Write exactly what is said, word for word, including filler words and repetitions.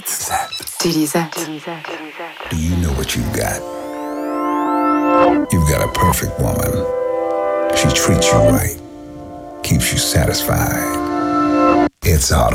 Lisette. Die Lisette. Do you know what you've got? You've got a perfect woman. She treats you right, keeps you satisfied. It's autumn.